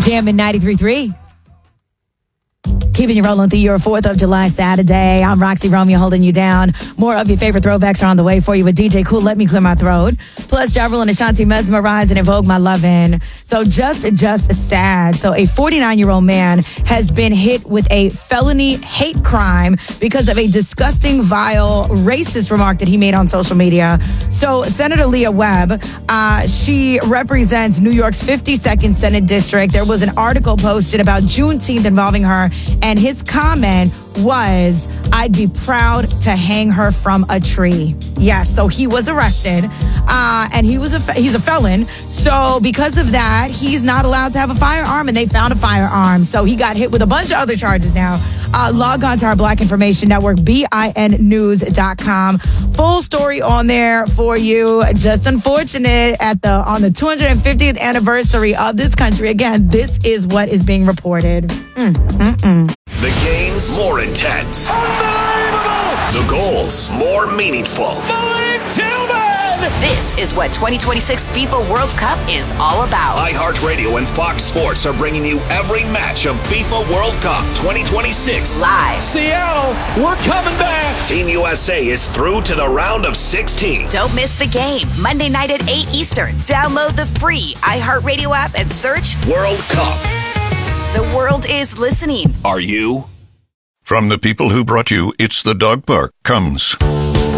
Jamming 93.3. Keeping you rolling through your 4th of July Saturday. I'm Roxy Romeo holding you down. More of your favorite throwbacks are on the way for you with DJ Cool, Let Me Clear My Throat. Plus, Ja Rule and Ashanti Mesmerize and Invoke My Lovin'. So just sad. So a 49-year-old man has been hit with a felony hate crime because of a disgusting, vile, racist remark that he made on social media. So Senator Leah Webb, she represents New York's 52nd Senate District. There was an article posted about Juneteenth involving her, and his comment was, I'd be proud to hang her from a tree. Yes, so he was arrested, and he's a felon. So because of that, he's not allowed to have a firearm, and they found a firearm. So he got hit with a bunch of other charges now. Log on to our Black Information Network, BINnews.com. Full story on there for you. Just unfortunate on the 250th anniversary of this country. Again, this is what is being reported. The games more intense. Unbelievable! The goals more meaningful. Malik Tillman! This is what 2026 FIFA World Cup is all about. iHeartRadio and Fox Sports are bringing you every match of FIFA World Cup 2026 live. Seattle, we're coming back. Team USA is through to the round of 16. Don't miss the game. Monday night at 8 Eastern. Download the free iHeartRadio app and search World Cup. The world is listening. Are you? From the people who brought you It's the Dog Park comes